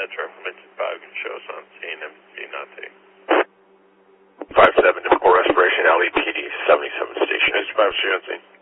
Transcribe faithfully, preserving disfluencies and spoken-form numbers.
traffic mention five can show us on scene, M C not take. five seven to four respiration, L E P D seventy-seven station. Mr. five, see you on scene.